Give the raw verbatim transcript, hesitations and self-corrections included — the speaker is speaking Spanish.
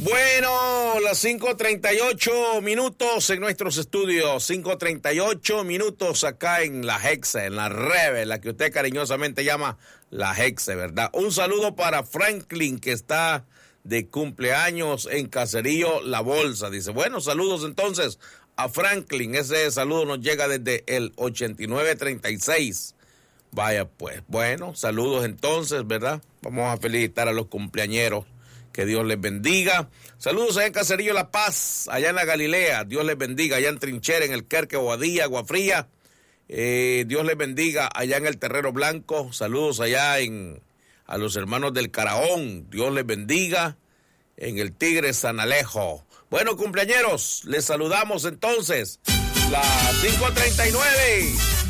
Bueno, las cinco treinta y ocho minutos en nuestros estudios, cinco treinta y ocho minutos acá en la Hexe, en la Reve, la que usted cariñosamente llama la Hexe, ¿verdad? Un saludo para Franklin, que está de cumpleaños en Caserío La Bolsa. Dice, bueno, saludos entonces a Franklin. Ese saludo nos llega desde el ochenta y nueve treinta y seis. Vaya pues, bueno, saludos entonces, ¿verdad? Vamos a felicitar a los cumpleañeros. Que Dios les bendiga. Saludos allá en Caserío La Paz, allá en la Galilea. Dios les bendiga. Allá en Trinchera, en el Querque, Bobadilla, Agua Fría. Eh, Dios les bendiga allá en el Terrero Blanco. Saludos allá en a los hermanos del Caraón. Dios les bendiga. En el Tigre San Alejo. Bueno, cumpleañeros, les saludamos entonces. Las cinco treinta y nueve.